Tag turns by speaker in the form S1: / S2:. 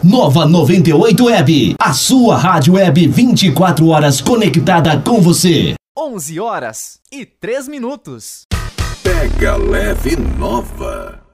S1: Nova 98 Web, a sua rádio web 24 horas conectada com você.
S2: 11 horas e 3 minutos.
S3: Pega Leve Nova.